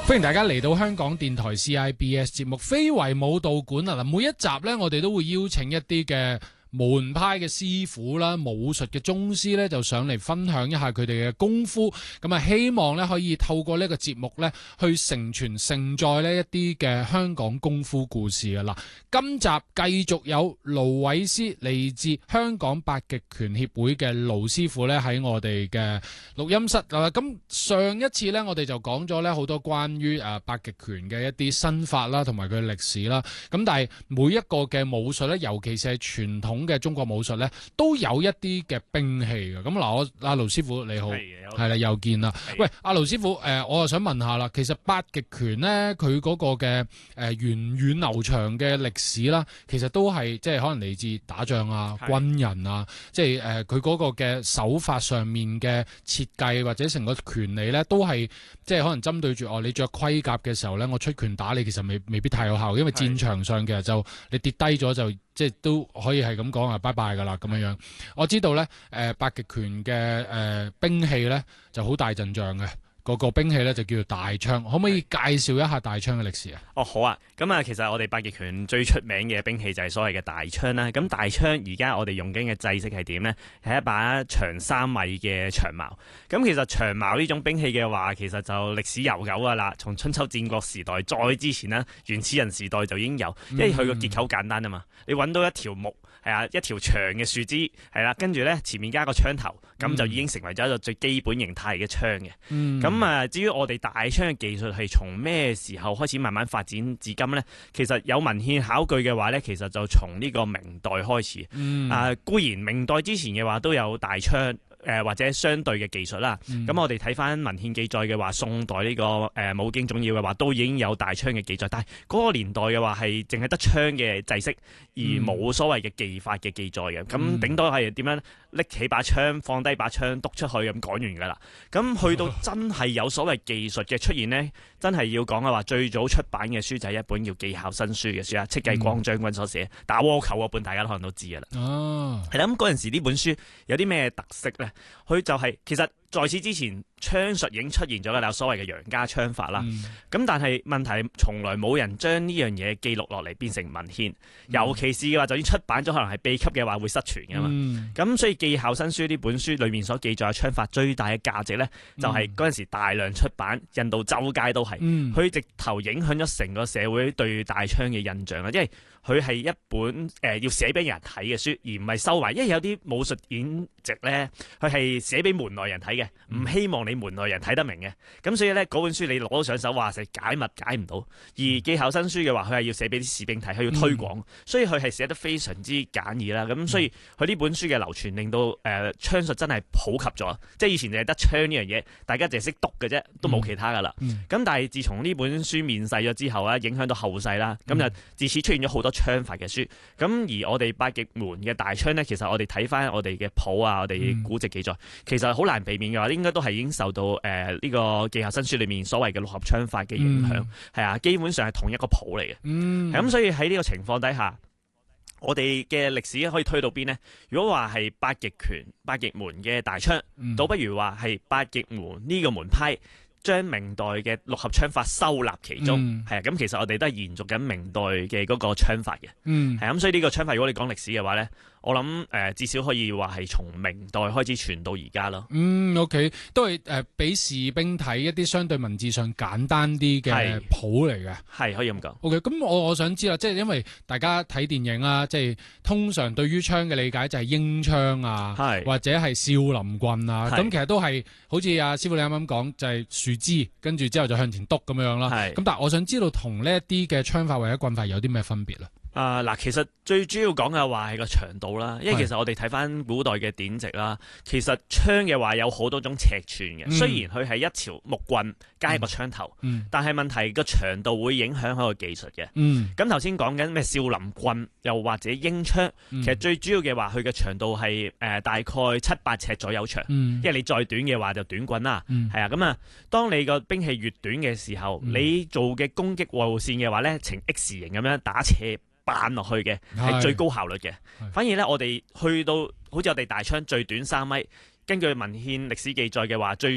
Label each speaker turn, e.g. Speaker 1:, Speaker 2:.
Speaker 1: 歡迎大家嚟到香港電台 CIBS 節目《非遺舞蹈館》啊！嗱，每一集呢，我哋都會邀請一啲嘅門派嘅師傅啦、武術嘅宗師咧，就上嚟分享一下佢哋嘅功夫。咁啊，希望咧可以透過呢個節目咧，去承傳承載呢一啲嘅香港功夫故事啊！嗱，今集繼續有盧偉師嚟自香港八極拳協會嘅盧師傅咧，喺我哋嘅錄音室啊！咁上一次咧，我哋就講咗咧好多關於八極拳嘅一啲新法啦，同埋佢嘅歷史啦。咁但係每一個嘅武術咧，尤其是係傳統嘅中國武術咧，都有一啲嘅兵器嘅。咁嗱，我阿盧師傅你好，係啦，又見啦。喂，阿盧師傅，我又想問下啦，其實八極拳咧，佢嗰個嘅源遠流長嘅歷史啦，其實都係即係可能嚟自打仗啊、軍人啊，即係佢嗰個嘅手法上面嘅設計或者成個拳理咧，都係即係可能針對住你着盔甲嘅時候咧，我出拳打你，其實未必太有效，因為戰場上其實就你跌低咗就。即係都可以係咁講啊，拜拜噶啦咁樣樣。我知道咧，八極拳嘅兵器咧就好大陣仗嘅，個兵器咧就叫做大槍。可唔可以介紹一下大槍嘅歷史啊？
Speaker 2: 哦，好啊。咁啊，其實我哋八極拳最出名嘅兵器就係所謂嘅大槍啦。咁大槍而家我哋用緊嘅制式係點呢？係一把長3米嘅長矛。咁其實長矛呢種兵器嘅話，其實就歷史悠久噶啦。從春秋戰國時代再之前啦，原始人時代就已經有，因為佢個結構簡單啊嘛。你揾到一條木係啊，一條長嘅樹枝係啦，跟住咧前面加個槍頭，咁就已經成為咗一個最基本形態嘅槍嘅。咁至於我哋大槍嘅技術係從咩時候開始慢慢發展至今呢？其實有文獻考據嘅話呢，其實就從呢個明代開始。固然明代之前嘅話都有大槍。或者相對嘅技術啦，咁我哋睇翻文獻記載嘅話，宋代呢個武經總要嘅話，都已經有大槍嘅記載，但係嗰個年代嘅話係淨係得槍嘅制式，而冇所謂嘅技法嘅記載嘅，咁頂多係點樣拎起把槍，放低把槍，督出去咁講完㗎啦。咁去到真係有所謂技術嘅出現呢，真係要講嘅話，最早出版嘅書就係一本叫《技巧新書》嘅書啊，戚繼光將軍所寫打倭寇嗰本，大家可能都知㗎啦。係啦，咁嗰陣時呢本書有啲咩特色呢？佢就係其實在此之前，槍術已經出現咗啦，有所謂嘅楊家槍法啦。咁但係問題從來冇人將呢樣嘢記錄落嚟變成文獻，尤其是嘅話，就算出版咗，可能係秘笈嘅話會失傳㗎嘛。咁所以《技巧新書》呢本書裏面所記載嘅槍法最大嘅價值呢，就係嗰陣時大量出版，印到周街都係，佢直頭影響咗成個社會對大槍嘅印象啦，因為佢係一本要寫俾人睇嘅書，而唔係收埋。因為有啲武術典籍呢，佢係寫俾門內人睇嘅，唔希望你門內人睇得明嘅。咁所以呢，嗰本書你攞到上手，話係解密解唔到。而技巧新書嘅話，佢係要寫俾啲士兵睇，佢要推廣，所以佢係寫得非常之簡易啦。咁所以佢呢本書嘅流傳，令到槍術真係普及咗。即係以前淨係得槍呢樣嘢，大家淨係識篤嘅啫，都冇其他噶啦。咁但係自從呢本書面世咗之後咧，影響到後世啦，咁就自此出現咗好多槍法嘅書。咁而我哋八極門嘅大槍呢，其實我哋睇翻我哋嘅譜啊，我哋古籍記載，其實好難避免嘅話，應該都係已經受到呢個技巧新書裏面所謂嘅六合槍法嘅影響。係啊，基本上係同一個譜嚟嘅。咁所以喺呢個情況底下，我哋嘅歷史可以推到邊呢？如果話係八極拳、八極門嘅大槍，倒不如話係八極門呢個門派將明代嘅六合槍法收納其中。係啊，咁其實我哋都係延續緊明代嘅嗰個槍法嘅。係咁，所以呢個槍法如果你講歷史嘅話呢，我諗至少可以話係從明代開始傳到而家咯。
Speaker 1: OK， 都係俾士兵睇一啲相對文字上簡單啲嘅譜嚟嘅，係可以咁講。OK， 咁我想知啦，即係因為大家睇電影啦，即係通常對於槍嘅理解就係英槍啊，或者係少林棍啊，咁其實都係好似阿師傅你啱啱講，就係樹枝跟住之後就向前篤咁樣啦。咁但係我想知道同呢一啲嘅槍法或者棍法有啲咩分別啦？
Speaker 2: 嗱，其實最主要講嘅話係個長度啦，因為其實我哋睇翻古代嘅典籍啦，其實槍嘅話有好多種尺寸嘅。雖然佢係一條木棍加一個槍頭，但係問題個長度會影響佢個技術嘅。咁頭先講緊咩少林棍又或者英槍，其實最主要嘅話佢嘅長度係大概7-8尺左右長，因為你再短嘅話就短棍啦。係啊，咁啊，當你個兵器越短嘅時候，你做嘅攻擊路線嘅話咧，呈 X 型咁樣打斜扮落去嘅係最高效率嘅。反而咧，我哋去到好似我哋大槍最短3米，根據文獻歷史記載嘅話，最